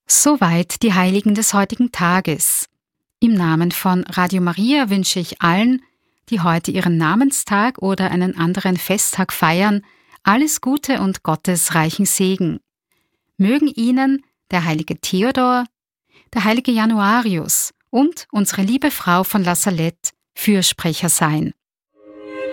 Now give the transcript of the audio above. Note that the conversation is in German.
Soweit die Heiligen des heutigen Tages. Im Namen von Radio Maria wünsche ich allen, die heute ihren Namenstag oder einen anderen Festtag feiern, alles Gute und Gottes reichen Segen. Mögen Ihnen der heilige Theodor, der heilige Januarius und unsere liebe Frau von La Salette Fürsprecher sein.